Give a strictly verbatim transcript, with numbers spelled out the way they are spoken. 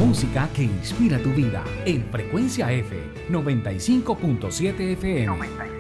música que inspira tu vida en Frecuencia F noventa y cinco punto siete F M.